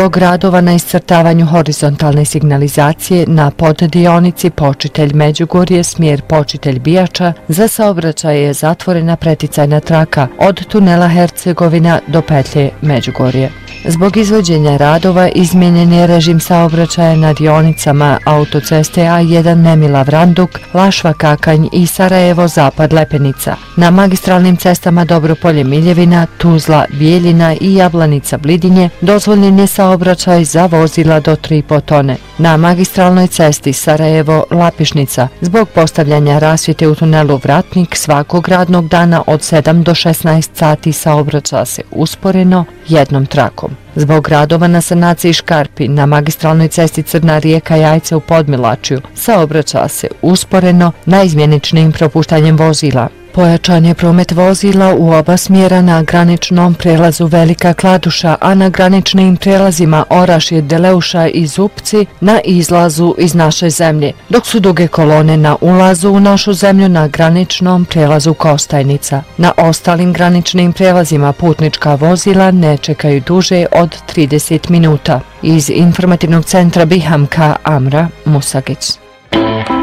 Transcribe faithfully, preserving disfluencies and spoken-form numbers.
zbog radova na iscrtavanju horizontalne signalizacije na poddionici Počitelj-Međugorje, smjer Počitelj-Bijača, za saobraćaj je zatvorena preticajna traka od tunela Hercegovina do petlje Međugorje. Zbog izvođenja radova izmijenjen je režim saobraćaja na dionicama autoceste A jedan Nemila-Vranduk, Lašva-Kakanj i Sarajevo-Zapad-Lepenica. Na magistralnim cestama Dobropolje-Miljevina, Tuzla-Bijeljina i Jablanica-Blidinje dozvoljen je saobraćaj za vozila do tri i po tone. Na magistralnoj cesti Sarajevo-Lapišnica zbog postavljanja rasvjete u tunelu Vratnik svakog radnog dana od sedam do šesnaest sati saobraća se usporeno jednom trakom. Zbog radova na sanaciji škarpi na magistralnoj cesti Crna Rijeka-Jajce u Podmilačju saobraća se usporeno naizmjeničnim propuštanjem vozila. Pojačan je promet vozila u oba smjera na graničnom prelazu Velika Kladuša, a na graničnim prelazima Orašje, Deleuša i Zupci na izlazu iz naše zemlje, dok su duge kolone na ulazu u našu zemlju na graničnom prelazu Kostajnica. Na ostalim graničnim prelazima putnička vozila ne čekaju duže od trideset minuta. Iz informativnog centra Bihamka, Amra Musagić.